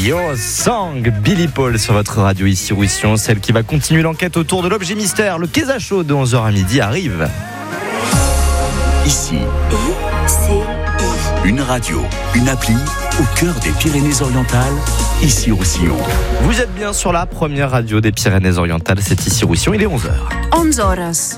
Your Song, Billy Paul sur votre radio ici Roussillon, celle qui va continuer l'enquête autour de l'objet mystère. Le Kéza Show de 11h à midi arrive. Ici, une radio, une appli au cœur des Pyrénées-Orientales, ici Roussillon. Vous êtes bien sur la première radio des Pyrénées-Orientales, c'est ici Roussillon, il est 11h. 11 horas.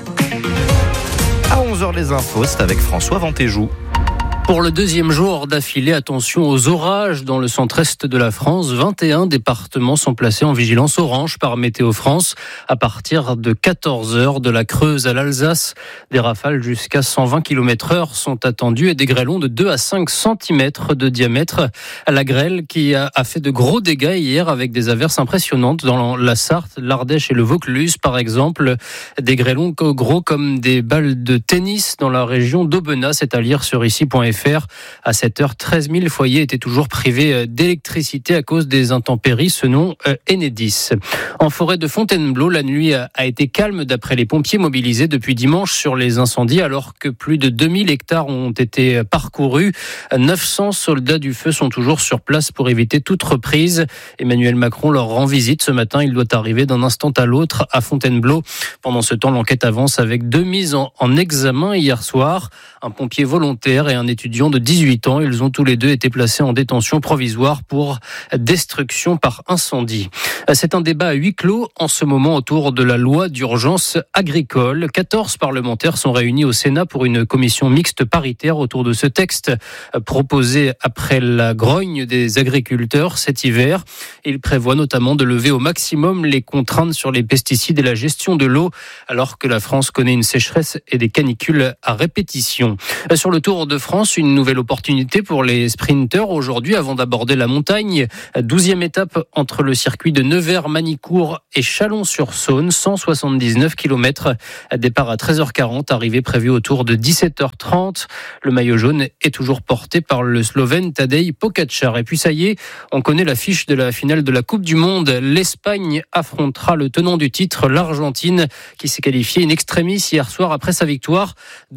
À 11h les infos, c'est avec François Ventéjou. Pour le deuxième jour d'affilée, attention aux orages dans le centre-est de la France. 21 départements sont placés en vigilance orange par Météo France. À partir de 14h, de la Creuse à l'Alsace, des rafales jusqu'à 120 km/h sont attendues et des grêlons de 2 à 5 cm de diamètre. La grêle qui a fait de gros dégâts hier avec des averses impressionnantes dans la Sarthe, l'Ardèche et le Vaucluse par exemple. Des grêlons gros comme des balles de tennis dans la région d'Aubenas, c'est à lire sur ici.fr. À 7h, 13 000 foyers étaient toujours privés d'électricité à cause des intempéries, selon Enedis. En forêt de Fontainebleau, la nuit a été calme d'après les pompiers mobilisés depuis dimanche sur les incendies, alors que plus de 2000 hectares ont été parcourus. 900 soldats du feu sont toujours sur place pour éviter toute reprise. Emmanuel Macron leur rend visite ce matin. Il doit arriver d'un instant à l'autre à Fontainebleau. Pendant ce temps, l'enquête avance avec 2 mises en examen hier soir. Un pompier volontaire et un étudiant de 18 ans. Ils ont tous les deux été placés en détention provisoire pour destruction par incendie. C'est un débat à huis clos en ce moment autour de la loi d'urgence agricole. 14 parlementaires sont réunis au Sénat pour une commission mixte paritaire autour de ce texte proposé après la grogne des agriculteurs cet hiver. Il prévoit notamment de lever au maximum les contraintes sur les pesticides et la gestion de l'eau, alors que la France connaît une sécheresse et des canicules à répétition. Sur le Tour de France, une nouvelle opportunité pour les sprinteurs aujourd'hui avant d'aborder la montagne. 12e étape entre le circuit de Nevers-Manicourt et Chalon-sur-Saône, 179 km. Départ à 13h40, arrivée prévue autour de 17h30. Le maillot jaune est toujours porté par le Slovène Tadej Pogačar. Et puis ça y est, on connaît l'affiche de la finale de la Coupe du Monde. L'Espagne affrontera le tenant du titre, l'Argentine, qui s'est qualifiée in extremis hier soir après sa victoire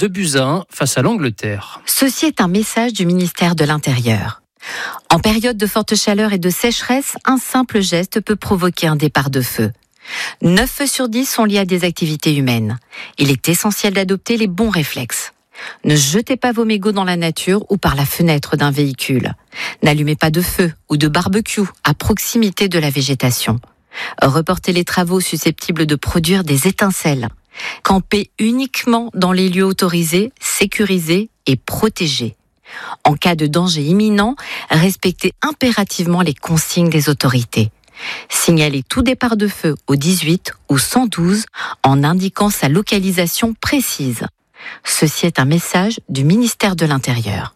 2-1 face à l'Angleterre. Ceci est un message du ministère de l'Intérieur. En période de forte chaleur et de sécheresse, un simple geste peut provoquer un départ de feu. 9 feux sur 10 sont liés à des activités humaines. Il est essentiel d'adopter les bons réflexes. Ne jetez pas vos mégots dans la nature ou par la fenêtre d'un véhicule. N'allumez pas de feu ou de barbecue à proximité de la végétation. Reportez les travaux susceptibles de produire des étincelles. Campez uniquement dans les lieux autorisés, sécurisés et protégés. En cas de danger imminent, respectez impérativement les consignes des autorités. Signalez tout départ de feu au 18 ou 112 en indiquant sa localisation précise. Ceci est un message du ministère de l'Intérieur.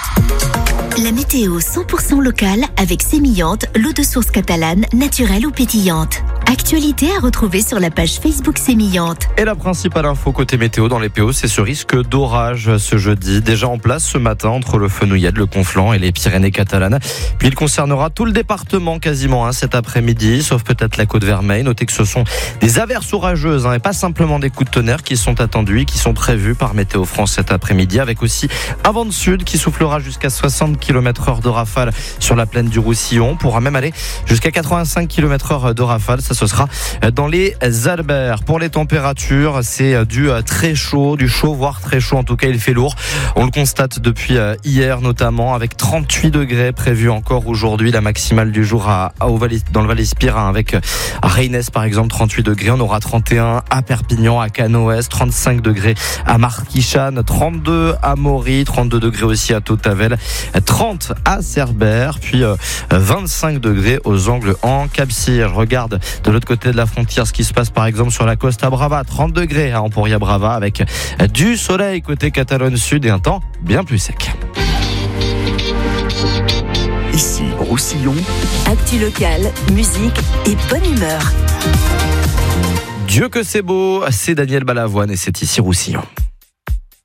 La météo 100% locale avec Sémillante, l'eau de source catalane, naturelle ou pétillante. Actualité à retrouver sur la page Facebook Sémillante. Et la principale info côté météo dans les PO, c'est ce risque d'orage ce jeudi. Déjà en place ce matin entre le Fenouillade, le Conflent et les Pyrénées catalanes. Puis il concernera tout le département quasiment cet après-midi, sauf peut-être la Côte-Vermeille. Notez que ce sont des averses orageuses et pas simplement des coups de tonnerre qui sont attendus et qui sont prévus par Météo France cet après-midi, avec aussi un vent de sud qui soufflera jusqu'à 60 km/h de rafale sur la plaine du Roussillon, pourra même aller jusqu'à 85 km/h de rafale. Ça, ce sera dans les Albères. Pour les températures, c'est du très chaud, du chaud voire très chaud. En tout cas, il fait lourd. On le constate depuis hier notamment, avec 38 degrés prévus encore aujourd'hui. La maximale du jour dans le Val-Espire, avec à Reynes par exemple 38 degrés. On aura 31 à Perpignan, à Canoës, 35 degrés à Marquichane, 32 à Maury, 32 degrés aussi à Tautavel, 30 à Cerbère, puis 25 degrés aux Angles en Cap-Cyr. Je regarde de l'autre côté de la frontière ce qui se passe par exemple sur la Costa Brava, 30 degrés à Emporia Brava, avec du soleil côté Catalogne Sud et un temps bien plus sec. Ici, Roussillon. Actu locale, musique et bonne humeur. Dieu que c'est beau, c'est Daniel Balavoine et c'est ici Roussillon.